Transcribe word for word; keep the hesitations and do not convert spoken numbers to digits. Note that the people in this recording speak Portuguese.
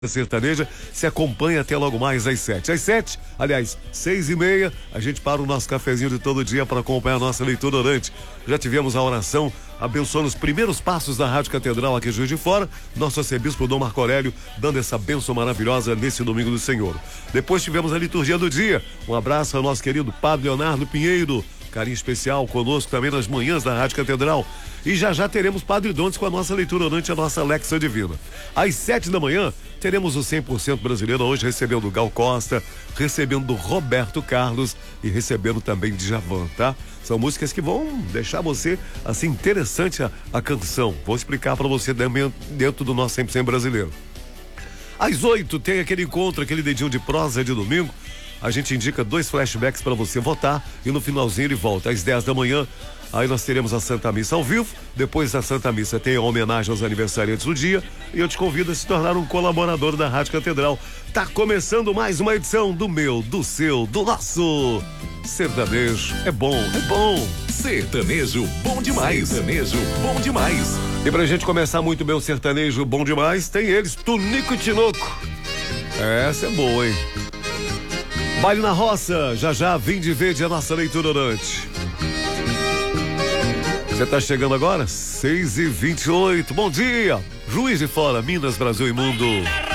Sertaneja se acompanha até logo mais às sete. Às sete, aliás, seis e meia, a gente para o nosso cafezinho de todo dia para acompanhar a nossa leitura orante. Já tivemos a oração abençoando os primeiros passos da Rádio Catedral aqui em Juiz de Fora. Nosso arcebispo Dom Marco Aurélio dando essa bênção maravilhosa nesse domingo do Senhor. Depois tivemos a liturgia do dia. Um abraço ao nosso querido Padre Leonardo Pinheiro. Carinho especial conosco também nas manhãs da Rádio Catedral. E já já teremos Padre Dontes com a nossa leitura orante, a nossa Lexa Divina. Às sete da manhã, teremos o cem por cento brasileiro hoje recebendo o Gal Costa, recebendo Roberto Carlos e recebendo também Djavan, tá? São músicas que vão deixar você, assim, interessante a, a canção. Vou explicar para você dentro do nosso cem por cento brasileiro. Às oito tem aquele encontro, aquele dedinho de prosa de domingo. A gente indica dois flashbacks para você votar e no finalzinho ele volta às dez da manhã. Aí nós teremos a Santa Missa ao vivo. Depois da Santa Missa tem a homenagem aos aniversariantes do dia. E eu te convido a se tornar um colaborador da Rádio Catedral. Tá começando mais uma edição do meu, do seu, do nosso Sertanejo. É bom, é bom. Sertanejo bom demais. Sertanejo bom demais. E pra gente começar muito bem o Sertanejo bom demais, tem eles, Tunico e Tinoco. Essa é boa, hein? Baile na Roça, já já vim de verde a nossa leitura orante. Você tá chegando agora? seis e vinte e oito, bom dia! Juiz de Fora, Minas, Brasil e Mundo.